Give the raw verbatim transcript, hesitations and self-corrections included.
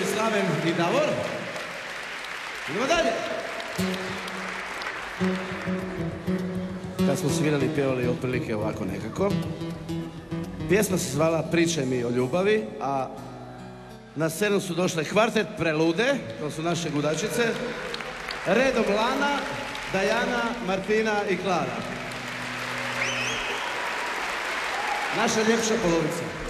Slaven i Davor. Idemo dalje. Kad smo svirali i pjevali otprilike ovako nekako. Pjesma se zvala Pričaj mi o ljubavi, a na scenu su došle kvartet Prelude, to su naše gudačice, redom Lana, Dajana, Martina i Klara. Naša ljepša polovica.